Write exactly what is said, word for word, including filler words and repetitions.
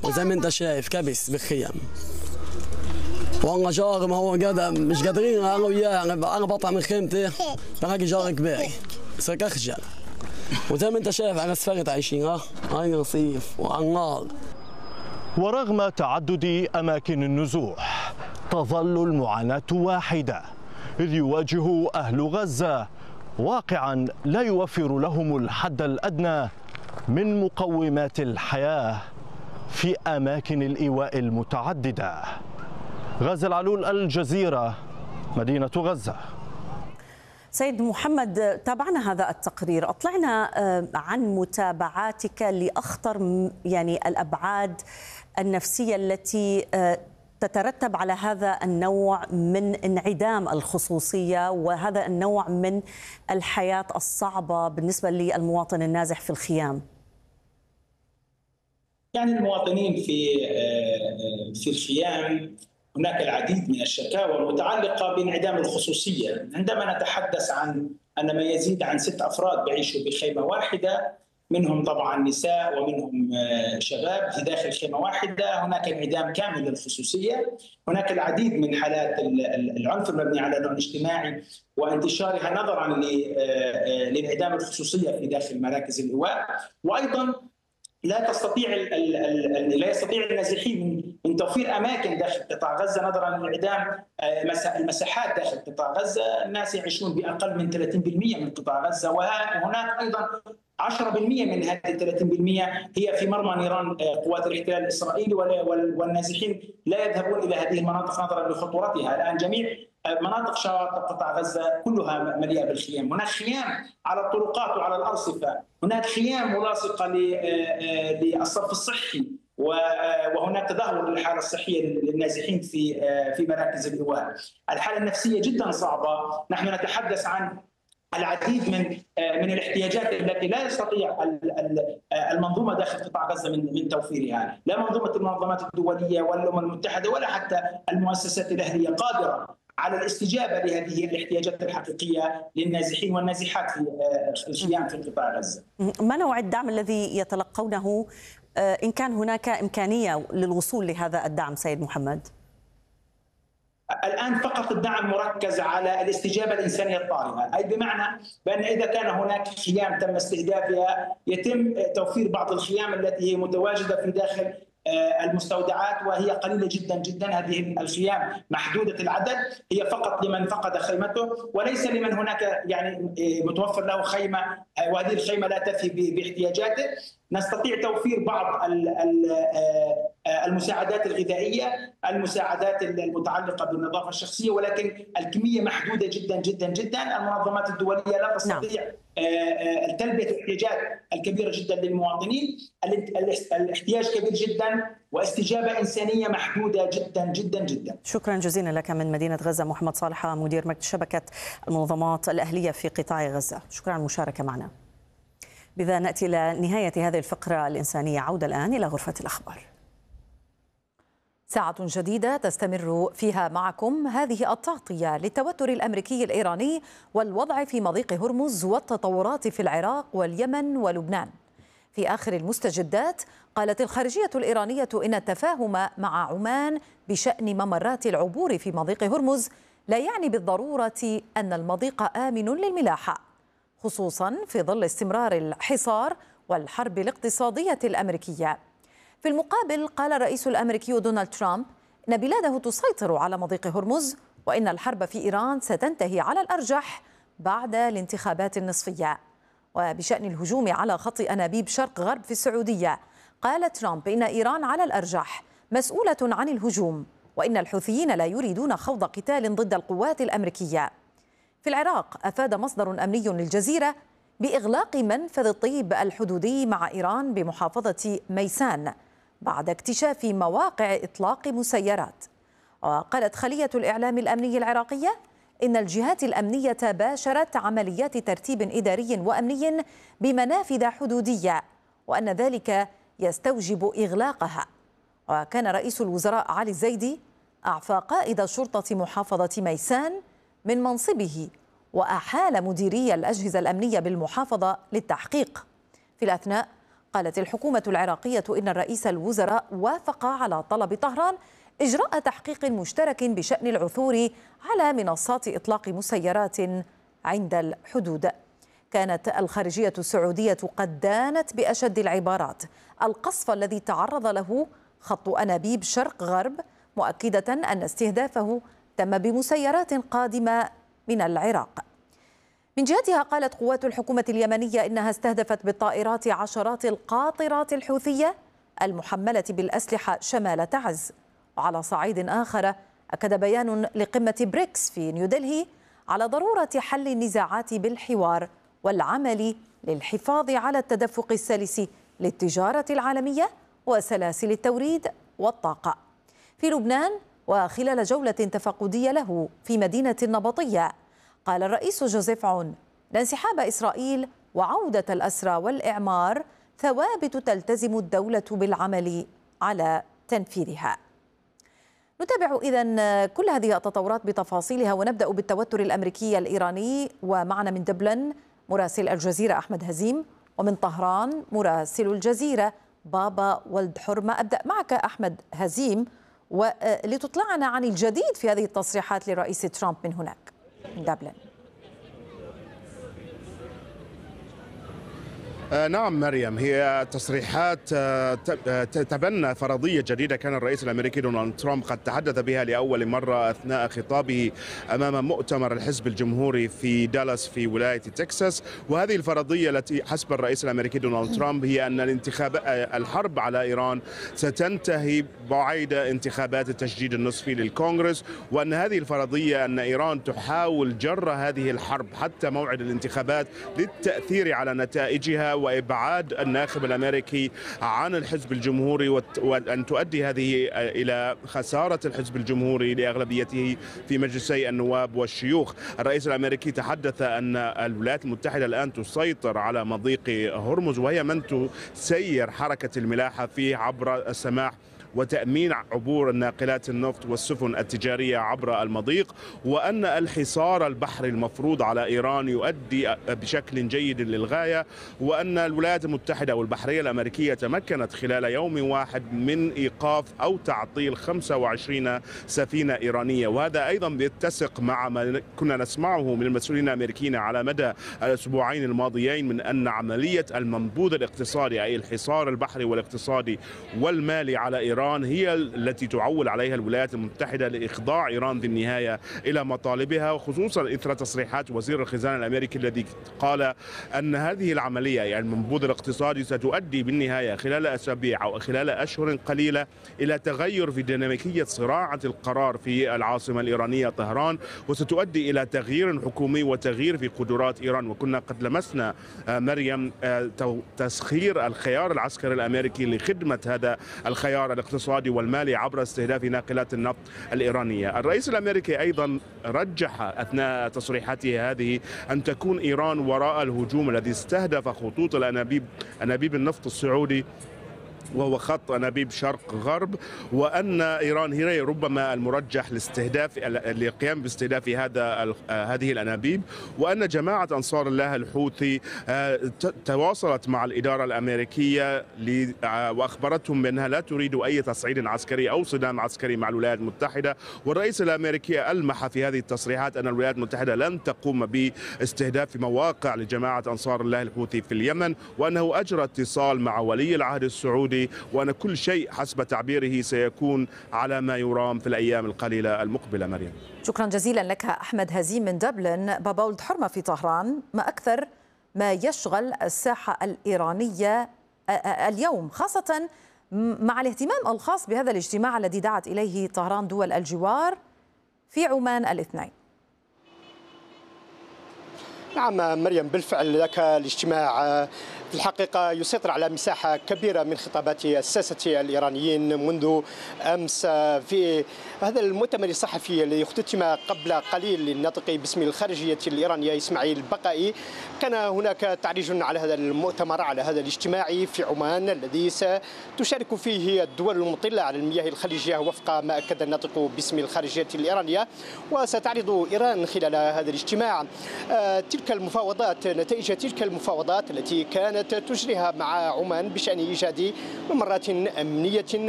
وزي ما انت شايف كبس بالخيام. والله جار ما هو قادر مش قادرين انا وياه، انا بطلع من خيمتي بلاقي جار كبير صرت اخجل. وزي ما انت شايف على اسفلت عايشين، ها هاي رصيف وعلى النار. ورغم تعدد اماكن النزوح تظل المعاناة واحدة، إذ يواجه أهل غزة واقعا لا يوفر لهم الحد الأدنى من مقومات الحياة في أماكن الإيواء المتعددة. غازي العلول، الجزيرة، مدينة غزة. سيد محمد، تابعنا هذا التقرير، أطلعنا عن متابعاتك لأخطر يعني الأبعاد النفسية التي تترتب على هذا النوع من انعدام الخصوصية وهذا النوع من الحياة الصعبة بالنسبة للمواطن النازح في الخيام. يعني المواطنين في في الخيام هناك العديد من الشكاوى المتعلقة بانعدام الخصوصية. عندما نتحدث عن أن ما يزيد عن ست أفراد يعيشوا بخيمة واحدة، منهم طبعا نساء ومنهم شباب في داخل خيمة واحدة، هناك انعدام كامل للخصوصية. هناك العديد من حالات العنف المبني على النوع الاجتماعي وانتشارها نظرا لانعدام الخصوصية في داخل مراكز الإيواء. وأيضا لا تستطيع لا يستطيع النازحين من توفير اماكن داخل قطاع غزه نظرا لانعدام المساحات داخل قطاع غزه. الناس يعيشون باقل من ثلاثين بالمئة من قطاع غزه، وهناك ايضا عشرة بالمئة من هذه ثلاثين بالمئة هي في مرمى نيران قوات الاحتلال الاسرائيلي، والنازحين لا يذهبون الى هذه المناطق نظرا لخطورتها. الان جميع مناطق شواطئ قطاع غزة كلها مليئة بالخيام. هناك خيام على الطرقات وعلى الأرصفة، هناك خيام ملاصقة للصرف الصحي، وهناك تدهور للحالة الصحية للنازحين في في مراكز الإيواء. الحالة النفسية جدا صعبة. نحن نتحدث عن العديد من من الاحتياجات التي لا يستطيع المنظومه داخل قطاع غزه من من توفيرها، لا منظومه المنظمات الدوليه ولا الامم المتحده ولا حتى المؤسسات الاهليه قادره على الاستجابه لهذه الاحتياجات الحقيقيه للنازحين والنازحات في الخيام في قطاع غزه. ما نوع الدعم الذي يتلقونه ان كان هناك امكانيه للوصول لهذا الدعم سيد محمد؟ الآن فقط الدعم مركز على الاستجابة الإنسانية الطارئة، أي بمعنى بأن إذا كان هناك خيام تم استهدافها يتم توفير بعض الخيام التي هي متواجدة في داخل المستودعات، وهي قليلة جدا جدا. هذه الخيام محدودة العدد، هي فقط لمن فقد خيمته وليس لمن هناك يعني متوفر له خيمة وهذه الخيمة لا تفي باحتياجاته. نستطيع توفير بعض المساعدات الغذائية، المساعدات المتعلقة بالنظافة الشخصية، ولكن الكمية محدودة جدا جدا جدا. المنظمات الدولية لا تستطيع تلبية الاحتياجات الكبيرة جدا للمواطنين. الاحتياج كبير جدا واستجابة إنسانية محدودة جدا جدا جدا. شكرا جزيلا لك من مدينة غزة محمد صالح، مدير مركز شبكة المنظمات الأهلية في قطاع غزة. شكرا على المشاركة معنا. بذا نأتي إلى نهاية هذه الفقرة الإنسانية. عودة الآن إلى غرفة الأخبار. ساعة جديدة تستمر فيها معكم هذه التغطية للتوتر الأمريكي الإيراني والوضع في مضيق هرمز والتطورات في العراق واليمن ولبنان. في آخر المستجدات قالت الخارجية الإيرانية إن التفاهم مع عمان بشأن ممرات العبور في مضيق هرمز لا يعني بالضرورة أن المضيق آمن للملاحة، خصوصا في ظل استمرار الحصار والحرب الاقتصادية الأمريكية. في المقابل قال الرئيس الأمريكي دونالد ترامب إن بلاده تسيطر على مضيق هرمز وإن الحرب في إيران ستنتهي على الأرجح بعد الانتخابات النصفية. وبشأن الهجوم على خط أنابيب شرق غرب في السعودية قال ترامب إن إيران على الأرجح مسؤولة عن الهجوم وإن الحوثيين لا يريدون خوض قتال ضد القوات الأمريكية. في العراق أفاد مصدر أمني للجزيرة بإغلاق منفذ الطيب الحدودي مع إيران بمحافظة ميسان بعد اكتشاف مواقع إطلاق مسيرات. وقالت خلية الإعلام الأمني العراقية إن الجهات الأمنية باشرت عمليات ترتيب إداري وأمني بمنافذ حدودية وأن ذلك يستوجب إغلاقها. وكان رئيس الوزراء علي الزيدي أعفى قائد شرطة محافظة ميسان من منصبه وأحال مديري الأجهزة الأمنية بالمحافظة للتحقيق. في الأثناء قالت الحكومة العراقية إن رئيس الوزراء وافق على طلب طهران إجراء تحقيق مشترك بشأن العثور على منصات إطلاق مسيرات عند الحدود. كانت الخارجية السعودية قد دانت بأشد العبارات القصف الذي تعرض له خط أنابيب شرق غرب، مؤكدة أن استهدافه تم بمسيرات قادمة من العراق. من جهتها قالت قوات الحكومة اليمنية إنها استهدفت بالطائرات عشرات القاطرات الحوثية المحملة بالأسلحة شمال تعز. وعلى صعيد آخر أكد بيان لقمة بريكس في نيودلهي على ضرورة حل النزاعات بالحوار والعمل للحفاظ على التدفق السلس للتجارة العالمية وسلاسل التوريد والطاقة. في لبنان وخلال جولة تفقدية له في مدينة النبطية، قال الرئيس جوزيف عون أن انسحاب إسرائيل وعودة الأسرى والإعمار ثوابت تلتزم الدولة بالعمل على تنفيذها. نتابع إذن كل هذه التطورات بتفاصيلها، ونبدأ بالتوتر الأمريكي الإيراني. ومعنا من دبلن مراسل الجزيرة أحمد هزيم، ومن طهران مراسل الجزيرة بابا ولد حرمة. أبدأ معك أحمد هزيم ولتطلعنا عن الجديد في هذه التصريحات للرئيس ترامب من هناك من دبلن. نعم مريم، هي تصريحات تتبنى فرضية جديدة كان الرئيس الأمريكي دونالد ترامب قد تحدث بها لأول مرة أثناء خطابه أمام مؤتمر الحزب الجمهوري في دالاس في ولاية تكساس. وهذه الفرضية التي حسب الرئيس الأمريكي دونالد ترامب هي أن الانتخاب الحرب على إيران ستنتهي بعد انتخابات التجديد النصفي للكونغرس، وأن هذه الفرضية أن إيران تحاول جر هذه الحرب حتى موعد الانتخابات للتأثير على نتائجها وإبعاد الناخب الأمريكي عن الحزب الجمهوري، وأن تؤدي هذه إلى خسارة الحزب الجمهوري لأغلبيته في مجلسي النواب والشيوخ. الرئيس الأمريكي تحدث أن الولايات المتحدة الآن تسيطر على مضيق هرمز، وهي من تسير حركة الملاحة فيه عبر السماح وتأمين عبور الناقلات النفط والسفن التجارية عبر المضيق، وأن الحصار البحري المفروض على إيران يؤدي بشكل جيد للغاية، وأن الولايات المتحدة والبحرية الأمريكية تمكنت خلال يوم واحد من إيقاف أو تعطيل خمسة وعشرين سفينة إيرانية. وهذا أيضا يتسق مع ما كنا نسمعه من المسؤولين الأمريكيين على مدى الأسبوعين الماضيين من أن عملية المنبوذ الاقتصادي أي الحصار البحري والاقتصادي والمالي على إيران هي التي تعول عليها الولايات المتحدة لإخضاع إيران في النهاية إلى مطالبها، وخصوصا إثر تصريحات وزير الخزانة الأمريكي الذي قال أن هذه العملية يعني المنبوذ الاقتصادي ستؤدي بالنهاية خلال أسابيع أو خلال أشهر قليلة إلى تغير في ديناميكية صراعة القرار في العاصمة الإيرانية طهران، وستؤدي إلى تغيير حكومي وتغيير في قدرات إيران. وكنا قد لمسنا مريم تسخير الخيار العسكري الأمريكي لخدمة هذا الخيار الاقتصادي والمالي عبر استهداف ناقلات النفط الإيرانية. الرئيس الأمريكي أيضا رجح أثناء تصريحاته هذه أن تكون إيران وراء الهجوم الذي استهدف خطوط الأنابيب أنابيب النفط السعودي وهو خط أنابيب شرق غرب، وأن إيران هي ربما المرجح لاستهداف القيام باستهداف هذا هذه الأنابيب، وأن جماعة أنصار الله الحوثي تواصلت مع الإدارة الأمريكية وأخبرتهم بأنها لا تريد أي تصعيد عسكري أو صدام عسكري مع الولايات المتحدة. والرئيس الأمريكي ألمح في هذه التصريحات أن الولايات المتحدة لن تقوم باستهداف مواقع لجماعة أنصار الله الحوثي في اليمن، وأنه أجرى اتصال مع ولي العهد السعودي، وأن كل شيء حسب تعبيره سيكون على ما يرام في الأيام القليلة المقبلة. مريم، شكرا جزيلا لك أحمد هزيم من دبلن. بابا ولد حرمة في طهران، ما أكثر ما يشغل الساحة الإيرانية اليوم، خاصة مع الاهتمام الخاص بهذا الاجتماع الذي دعت إليه طهران دول الجوار في عمان الاثنين. نعم مريم، بالفعل ذاك الاجتماع في الحقيقة يسيطر على مساحة كبيرة من خطابات الساسة الإيرانيين منذ أمس. في هذا المؤتمر الصحفي الذي اختتم قبل قليل للناطق باسم الخارجية الإيرانية إسماعيل البقائي، كان هناك تعريج على هذا المؤتمر على هذا الاجتماع في عمان الذي ستشارك فيه الدول المطلة على المياه الخليجية وفق ما أكد الناطق باسم الخارجية الإيرانية. وستعرض إيران خلال هذا الاجتماع تلك المفاوضات، نتائج تلك المفاوضات التي كانت كانت تجريها مع عمان بشأن إيجاد ممرات أمنية